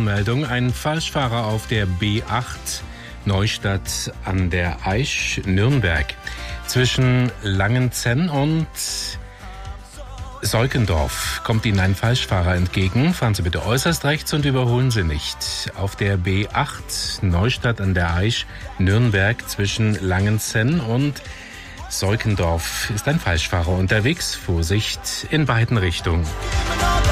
Verkehrsmeldung. Ein Falschfahrer auf der B8 Neustadt an der Aisch, Nürnberg. Zwischen Langenzenn und Seukendorf kommt Ihnen ein Falschfahrer entgegen. Fahren Sie bitte äußerst rechts und überholen Sie nicht. Auf der B8 Neustadt an der Aisch, Nürnberg, zwischen Langenzenn und Seukendorf ist ein Falschfahrer unterwegs. Vorsicht in beiden Richtungen.